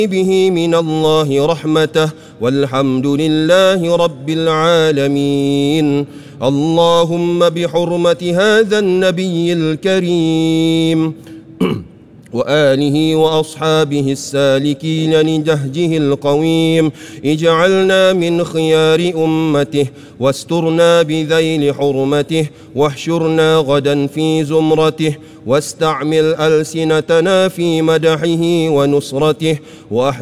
به من الله رحمته، والحمد لله رب العالمين. اللهم بحرمة هذا النبي الكريم وآله وأصحابه السالكين لنهجه القويم اجعلنا من خيار أمته، واسترنا بذيل حرمته، واحشرنا غدا في زمرته، واستعمل ألسنتنا في مدحه ونصرته،